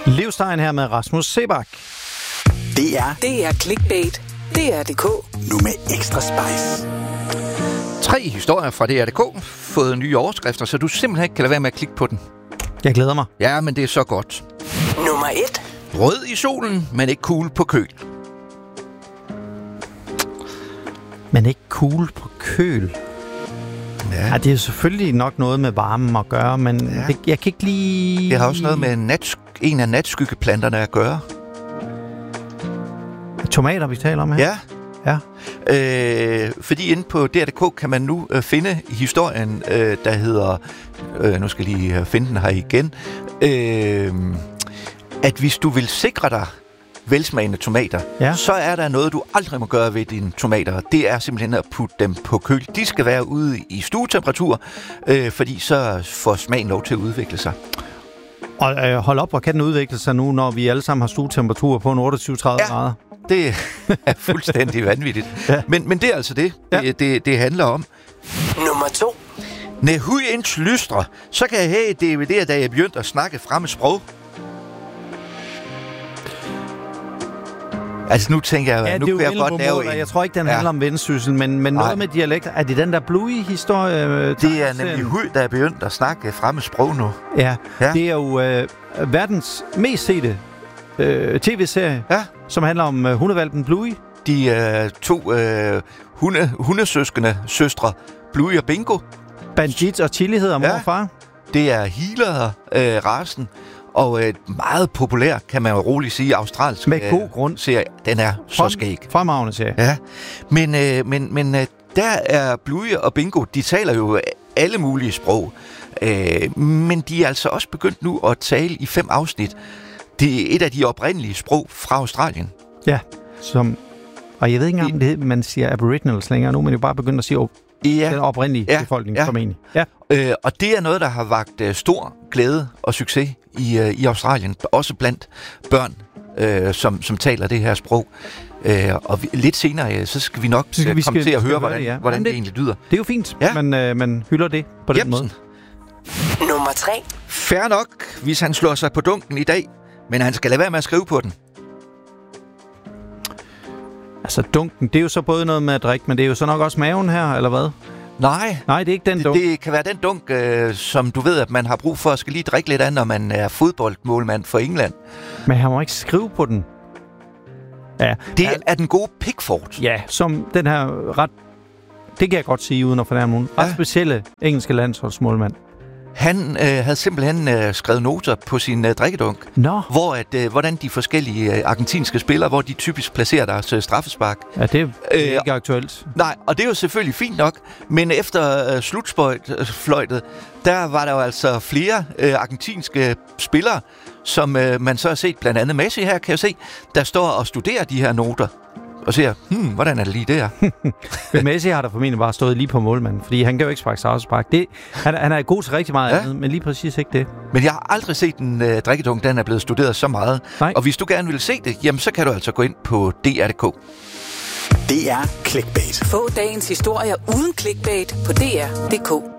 Livstegn her med Rasmus Seebach. Det er Clickbait. DR.dk. Nu med ekstra spice. 3 historier fra DR.dk, fået nye overskrifter, så du simpelthen ikke kan lade være med at klikke på den. Jeg glæder mig. Ja, men det er så godt. Nummer 1. Rød i solen, men ikke cool på køl. Men ikke cool på køl. Ja, det er jo selvfølgelig nok noget med varmen at gøre, men jeg kan ikke lige... Det har også noget med en af natskyggeplanterne at gøre. Tomater, vi taler om her? Ja. Fordi inde på DR.dk kan man nu finde historien, der hedder... nu skal jeg lige finde den her igen. At hvis du vil sikre dig velsmagende tomater, så er der noget, du aldrig må gøre ved dine tomater. Det er simpelthen at putte dem på køl. De skal være ude i stuetemperatur, fordi så får smagen lov til at udvikle sig. Og hold op, hvor kan den udvikle sig nu, når vi alle sammen har stuetemperatur på en 28-30 grader? Det er fuldstændig vanvittigt. Ja. Men det er altså det handler om. Nummer 2. Når hudens lystre, så kan jeg have DVD'er, da jeg begyndte at snakke fremmed sprog. Altså nu tænker jeg, nu kan jeg godt lave en. Jeg tror ikke, den handler om vendsyssel, men noget med dialekt. Er det den der Bluey-historie? Det er nemlig hud, der er begyndt at snakke fremmed sprog nu. Ja, det er jo verdens mest sete tv-serie, som handler om hundevalpen Bluey. De 2 hundesøskende søstre, Bluey og Bingo. Bandit og Chili hedder mor og far. Det er healer-rasen. Og meget populær, kan man jo roligt sige, australsk. Med god grund. Serie. Den er så skæg. Fremragende serie. Ja. Men der er Bluey og Bingo, de taler jo alle mulige sprog. Men de er altså også begyndt nu at tale i 5 afsnit. Det er et af de oprindelige sprog fra Australien. Ja, og jeg ved ikke engang, om man siger aboriginals længere nu, men jo bare begyndt at sige den oprindelige befolkning formentlig. Ja. Og det er noget, der har vakt stor glæde og succes i Australien, også blandt børn, som taler det her sprog. Og lidt senere, så skal vi nok komme til at høre, hvordan det egentlig lyder. Det er jo fint, man hylder det på den måde. Nummer 3. Fair nok, hvis han slår sig på dunken i dag, men han skal lade være med at skrive på den. Altså dunken, det er jo så både noget med at drikke, men det er jo så nok også maven her, eller hvad? Nej, det er ikke den dunk. Det kan være den dunk, som du ved, at man har brug for at skal lige drikke lidt af, når man er fodboldmålmand for England. Men han må ikke skrive på den. Ja. Det er den gode Pickford. Ja, som den her det kan jeg godt sige, uden at fornærme nogen, ret specielle engelske landsholdsmålmand. Han havde simpelthen skrevet noter på sin drikkedunk, hvordan de forskellige argentinske spillere, hvor de typisk placerer deres straffespark. Ja, det er ikke aktuelt. Nej, og det er jo selvfølgelig fint nok, men efter slutfløjtet, der var der jo altså flere argentinske spillere, som man så har set, blandt andet Messi her, kan jeg se, der står og studerer de her noter. Og siger, hvordan er det lige der? Men Messi har der formentlig bare stået lige på målmanden, fordi han kan jo ikke sparke straffespark. Han er god til rigtig meget andet, men lige præcis ikke det. Men jeg har aldrig set en drikkedunk, den er blevet studeret så meget. Nej. Og hvis du gerne vil se det, jamen så kan du altså gå ind på DR.dk. Det er Clickbait. Få dagens historier uden clickbait på DR.dk.